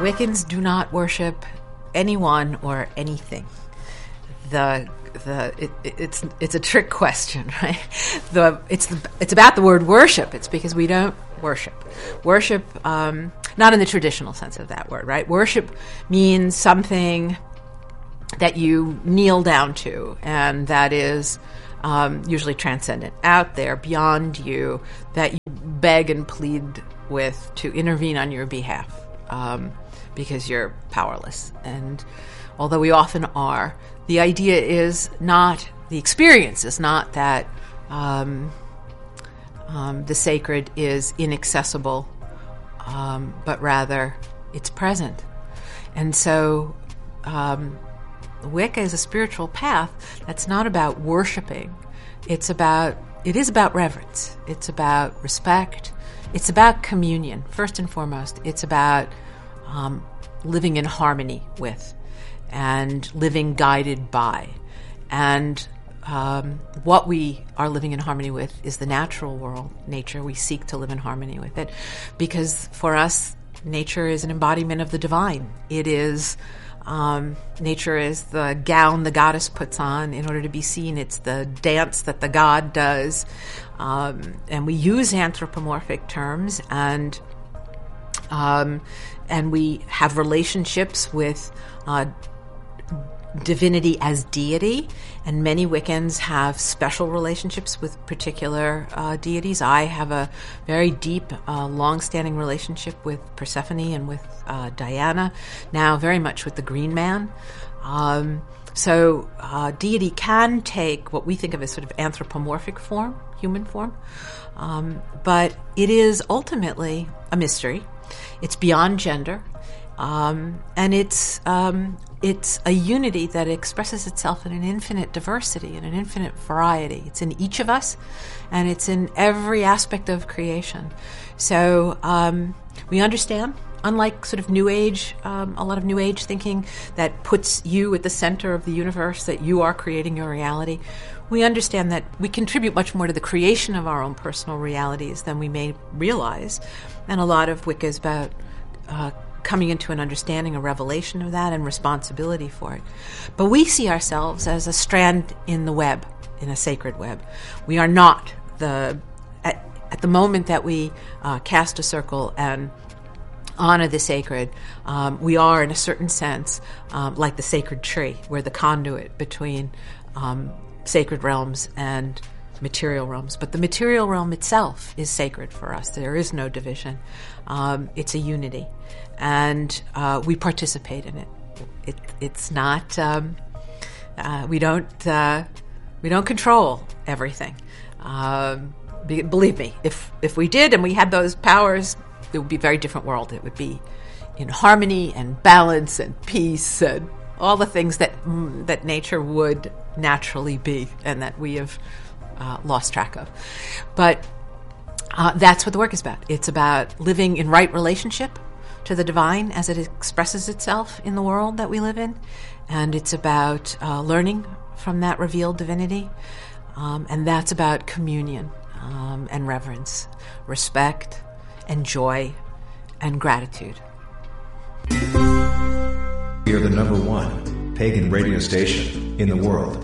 Wiccans do not worship anyone or anything. It's a trick question, right? It's about the word worship. It's because we don't worship. Worship, not in the traditional sense of that word, right? Worship means something that you kneel down to, and that is usually transcendent, out there, beyond you, that you beg and plead with to intervene on your behalf, because you're powerless. And although we often are, the idea is not, the experience is not that the sacred is inaccessible, but rather it's present. And so Wicca is a spiritual path that's not about worshiping. It is about reverence. It's about respect. It's about communion, first and foremost. It's about living in harmony with and living guided by. And what we are living in harmony with is the natural world, nature. We seek to live in harmony with it because for us, nature is an embodiment of the divine. It is, nature is the gown the goddess puts on in order to be seen. It's the dance that the god does. And we use anthropomorphic terms and we have relationships with divinity as deity, and many Wiccans have special relationships with particular deities. I have a very deep, long-standing relationship with Persephone and with Diana, now very much with the Green Man. So deity can take what we think of as sort of anthropomorphic form, human form, but it is ultimately a mystery. It's beyond gender, and it's a unity that expresses itself in an infinite diversity and an infinite variety. It's in each of us, and it's in every aspect of creation. So we understand, unlike sort of New Age, a lot of New Age thinking that puts you at the center of the universe, that you are creating your reality. We understand that we contribute much more to the creation of our own personal realities than we may realize. And a lot of Wicca is about coming into an understanding, a revelation of that, and responsibility for it. But we see ourselves as a strand in the web, in a sacred web. We are not at the moment that we cast a circle and honor the sacred, we are, in a certain sense, like the sacred tree. We're the conduit between sacred realms and material realms. But the material realm itself is sacred for us. There is no division. It's a unity. And we participate in it. It's not, we don't control everything. Believe me, if we did and we had those powers, it would be a very different world. It would be in harmony and balance and peace and all the things that nature would naturally be and that we have lost track of. But that's what the work is about. It's about living in right relationship to the divine as it expresses itself in the world that we live in. And it's about learning from that revealed divinity. And that's about communion and reverence, respect and joy and gratitude. We are the #1 pagan radio station in the world.